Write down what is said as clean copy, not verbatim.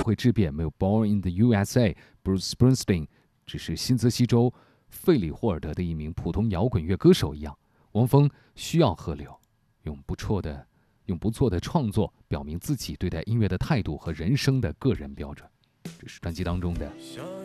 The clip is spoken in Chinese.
会质变，没有 Born in the USA，Bruce Springsteen 只是新泽西州费里霍尔德的一名普通摇滚乐歌手一样。汪峰需要河流，用不错的创作表明自己对待音乐的态度和人生的个人标准。这是专辑当中的